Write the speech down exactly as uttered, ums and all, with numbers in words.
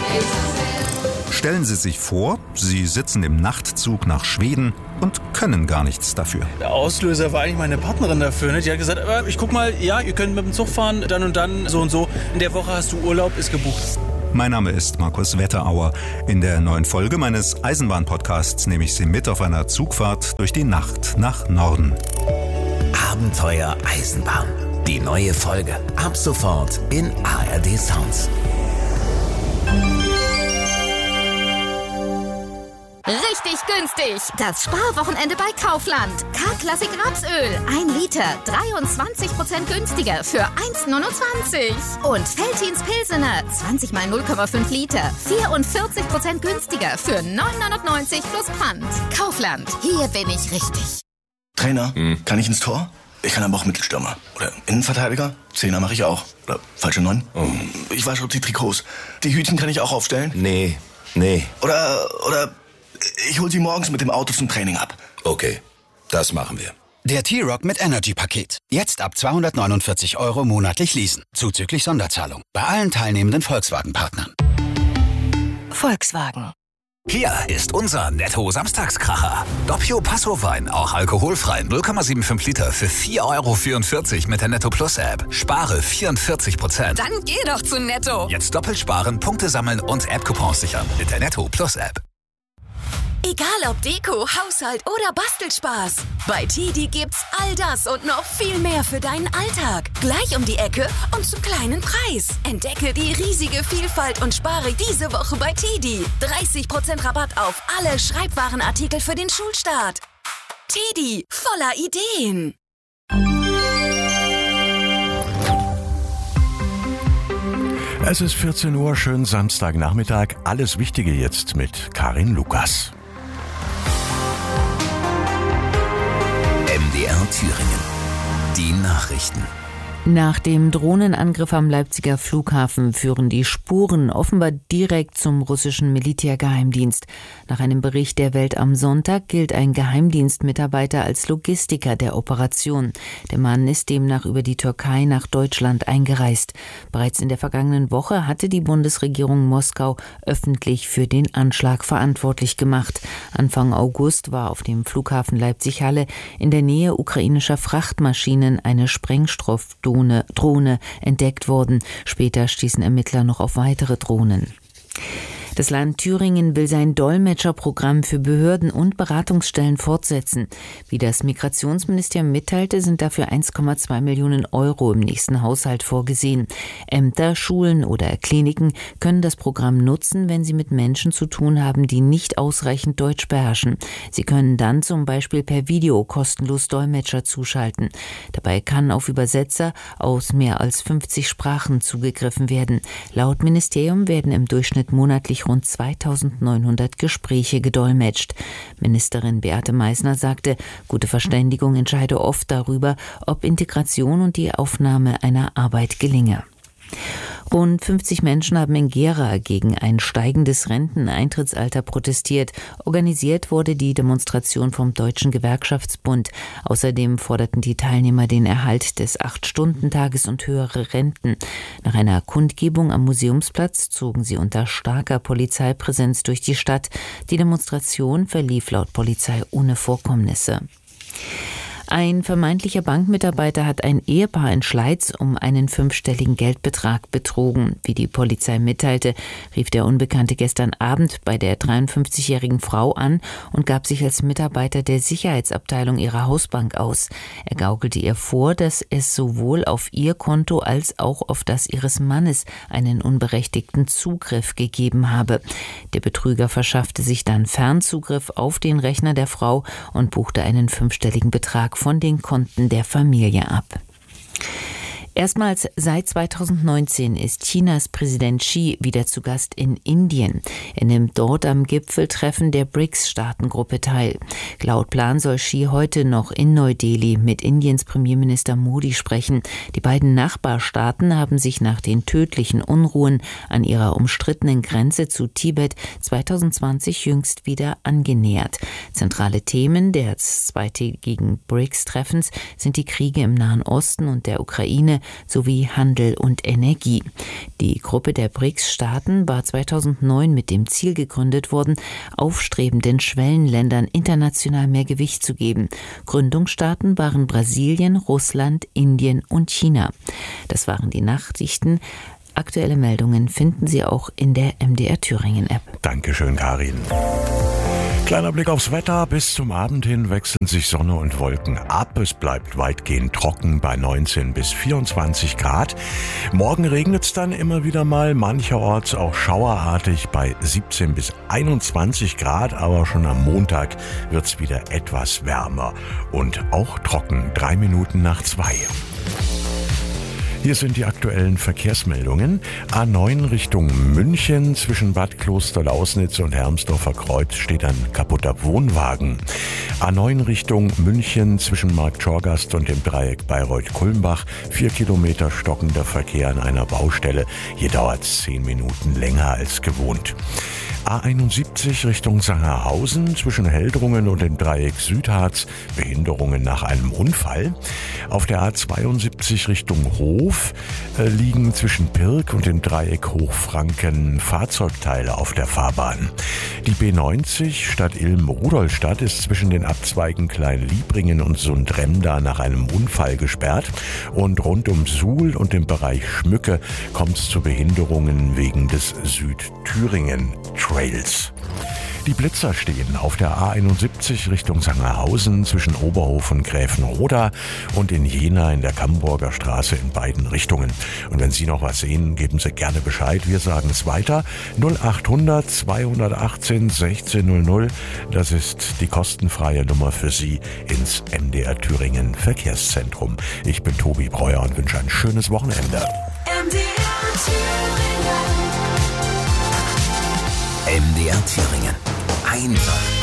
Stellen Sie sich vor, Sie sitzen im Nachtzug nach Schweden und können gar nichts dafür. Der Auslöser war eigentlich meine Partnerin dafür. Ne? Die hat gesagt, äh, ich guck mal, ja, ihr könnt mit dem Zug fahren, dann und dann, so und so. In der Woche hast du Urlaub, ist gebucht. Mein Name ist Markus Wetterauer. In der neuen Folge meines Eisenbahn-Podcasts nehme ich Sie mit auf einer Zugfahrt durch die Nacht nach Norden. Abenteuer Eisenbahn. Die neue Folge. Ab sofort in A R D Sounds. Richtig günstig! Das Sparwochenende bei Kaufland. K-Klassik Rapsöl. ein Liter. dreiundzwanzig Prozent günstiger für eins Komma neunundzwanzig. Und Veltins Pilsener. zwanzig mal null Komma fünf Liter. vierundvierzig Prozent günstiger für neun Euro neunundneunzig plus Pfand. Kaufland. Hier bin ich richtig. Trainer, hm. kann ich ins Tor? Ich kann aber auch Mittelstürmer. Oder Innenverteidiger? Zehner mache ich auch. Oder falsche Neun? Oh. Ich wasche auch die Trikots. Die Hütchen kann ich auch aufstellen? Nee, nee. Oder, oder... Ich hol sie morgens mit dem Auto zum Training ab. Okay, das machen wir. Der T-Rock mit Energy-Paket. Jetzt ab zweihundertneunundvierzig Euro monatlich leasen. Zuzüglich Sonderzahlung. Bei allen teilnehmenden Volkswagen-Partnern. Volkswagen. Hier ist unser Netto-Samstagskracher. Doppio Passo-Wein, auch alkoholfrei, null Komma fünfundsiebzig Liter für vier Euro vierundvierzig mit der Netto Plus App. Spare vierundvierzig Prozent. Dann geh doch zu Netto. Jetzt doppelt sparen, Punkte sammeln und App-Coupons sichern mit der Netto Plus App. Egal ob Deko, Haushalt oder Bastelspaß. Bei Tidi gibt's all das und noch viel mehr für deinen Alltag. Gleich um die Ecke und zum kleinen Preis. Entdecke die riesige Vielfalt und spare diese Woche bei Tidi. dreißig Prozent Rabatt auf alle Schreibwarenartikel für den Schulstart. Tidi, voller Ideen. Es ist vierzehn Uhr, schönen Samstagnachmittag. Alles Wichtige jetzt mit Karin Lukas. M D R Thüringen. Die Nachrichten. Nach dem Drohnenangriff am Leipziger Flughafen führen die Spuren offenbar direkt zum russischen Militärgeheimdienst. Nach einem Bericht der Welt am Sonntag gilt ein Geheimdienstmitarbeiter als Logistiker der Operation. Der Mann ist demnach über die Türkei nach Deutschland eingereist. Bereits in der vergangenen Woche hatte die Bundesregierung Moskau öffentlich für den Anschlag verantwortlich gemacht. Anfang August war auf dem Flughafen Leipzig-Halle in der Nähe ukrainischer Frachtmaschinen eine Sprengstoffdose Drohne entdeckt worden. Später stießen Ermittler noch auf weitere Drohnen. Das Land Thüringen will sein Dolmetscherprogramm für Behörden und Beratungsstellen fortsetzen. Wie das Migrationsministerium mitteilte, sind dafür eins Komma zwei Millionen Euro im nächsten Haushalt vorgesehen. Ämter, Schulen oder Kliniken können das Programm nutzen, wenn sie mit Menschen zu tun haben, die nicht ausreichend Deutsch beherrschen. Sie können dann zum Beispiel per Video kostenlos Dolmetscher zuschalten. Dabei kann auf Übersetzer aus mehr als fünfzig Sprachen zugegriffen werden. Laut Ministerium werden im Durchschnitt monatlich rund zweitausendneunhundert Gespräche gedolmetscht. Ministerin Beate Meissner sagte, gute Verständigung entscheide oft darüber, ob Integration und die Aufnahme einer Arbeit gelinge. Rund fünfzig Menschen haben in Gera gegen ein steigendes Renteneintrittsalter protestiert. Organisiert wurde die Demonstration vom Deutschen Gewerkschaftsbund. Außerdem forderten die Teilnehmer den Erhalt des acht-Stunden-Tages und höhere Renten. Nach einer Kundgebung am Museumsplatz zogen sie unter starker Polizeipräsenz durch die Stadt. Die Demonstration verlief laut Polizei ohne Vorkommnisse. Ein vermeintlicher Bankmitarbeiter hat ein Ehepaar in Schleiz um einen fünfstelligen Geldbetrag betrogen. Wie die Polizei mitteilte, rief der Unbekannte gestern Abend bei der dreiundfünfzigjährigen Frau an und gab sich als Mitarbeiter der Sicherheitsabteilung ihrer Hausbank aus. Er gaukelte ihr vor, dass es sowohl auf ihr Konto als auch auf das ihres Mannes einen unberechtigten Zugriff gegeben habe. Der Betrüger verschaffte sich dann Fernzugriff auf den Rechner der Frau und buchte einen fünfstelligen Betrag von den Konten der Familie ab. Erstmals seit zweitausendneunzehn ist Chinas Präsident Xi wieder zu Gast in Indien. Er nimmt dort am Gipfeltreffen der B R I C S-Staatengruppe teil. Laut Plan soll Xi heute noch in Neu-Delhi mit Indiens Premierminister Modi sprechen. Die beiden Nachbarstaaten haben sich nach den tödlichen Unruhen an ihrer umstrittenen Grenze zu Tibet zweitausendzwanzig jüngst wieder angenähert. Zentrale Themen des zweitägigen B R I C S-Treffens sind die Kriege im Nahen Osten und der Ukraine sowie Handel und Energie. Die Gruppe der B R I C S-Staaten war zweitausendneun mit dem Ziel gegründet worden, aufstrebenden Schwellenländern international mehr Gewicht zu geben. Gründungsstaaten waren Brasilien, Russland, Indien und China. Das waren die Nachrichten. Aktuelle Meldungen finden Sie auch in der M D R Thüringen-App. Dankeschön, Karin. Kleiner Blick aufs Wetter. Bis zum Abend hin wechseln sich Sonne und Wolken ab. Es bleibt weitgehend trocken bei neunzehn bis vierundzwanzig Grad. Morgen regnet es dann immer wieder mal, mancherorts auch schauerartig bei siebzehn bis einundzwanzig Grad. Aber schon am Montag wird es wieder etwas wärmer und auch trocken. Drei Minuten nach zwei. Hier sind die aktuellen Verkehrsmeldungen. A neun Richtung München zwischen Bad Klosterlausnitz und Hermsdorfer Kreuz steht ein kaputter Wohnwagen. A neun Richtung München zwischen Markt Schorgast und dem Dreieck Bayreuth-Kulmbach. Vier Kilometer stockender Verkehr an einer Baustelle. Hier dauert es zehn Minuten länger als gewohnt. A einundsiebzig Richtung Sangerhausen zwischen Heldrungen und dem Dreieck Südharz, Behinderungen nach einem Unfall. Auf der A zweiundsiebzig Richtung Hof äh, liegen zwischen Pirk und dem Dreieck Hochfranken Fahrzeugteile auf der Fahrbahn. Die B neunzig Stadt Ilm-Rudolstadt ist zwischen den Abzweigen Klein-Liebringen und Sundremda nach einem Unfall gesperrt. Und rund um Suhl und dem Bereich Schmücke kommt es zu Behinderungen wegen des Südthüringen-Trails. Die Blitzer stehen auf der A einundsiebzig Richtung Sangerhausen zwischen Oberhof und Gräfenroda und in Jena in der Camburger Straße in beiden Richtungen. Und wenn Sie noch was sehen, geben Sie gerne Bescheid. Wir sagen es weiter. null achthundert zweihundertachtzehn sechzehn null null. Das ist die kostenfreie Nummer für Sie ins M D R Thüringen Verkehrszentrum. Ich bin Tobi Breuer und wünsche ein schönes Wochenende. M D R Thüringen. M D R Thüringen. Einfach